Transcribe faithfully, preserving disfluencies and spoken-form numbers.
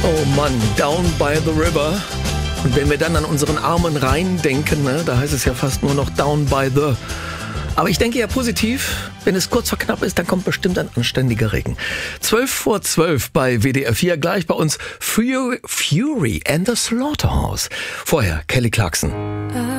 Oh Mann, Down by the River. Und wenn wir dann an unseren armen Rhein denken, ne, da heißt es ja fast nur noch Down by the. Aber ich denke ja positiv, wenn es kurz vor knapp ist, dann kommt bestimmt ein anständiger Regen. Zwölf vor zwölf bei W D R vier, gleich bei uns Fury, Fury and the Slaughterhouse. Vorher Kelly Clarkson.